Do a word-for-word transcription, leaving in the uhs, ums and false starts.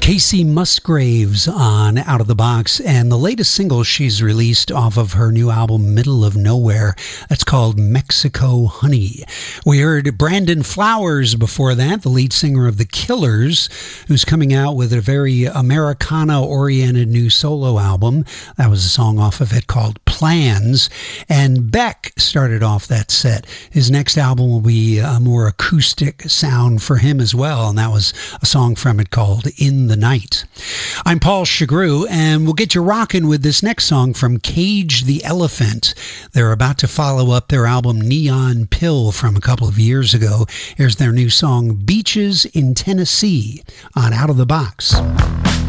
Kacey Musgraves on Out of the Box, and the latest single she's released off of her new album Middle of Nowhere. That's called Mexico Honey. We heard Brandon Flowers before that, the lead singer of The Killers, who's coming out with a very Americana-oriented new solo album. That was a song off of it called Plans. And Beck started off that set. His next album will be a more acoustic sound for him as well, and that was a song from it called In the Night. I'm Paul Chagru, and we'll get you rocking with this next song from Cage the Elephant. They're about to follow up their album Neon Pill from a couple of years ago. Here's their new song Beaches in Tennessee on Out of the Box.